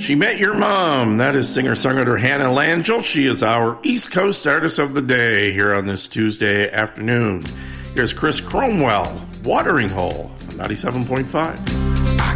She Met Your Mom. That is singer-songwriter Hannah Langell. She is our East Coast Artist of the Day here on this Tuesday afternoon. Here's Chris Cromwell, Watering Hole, on 97.5.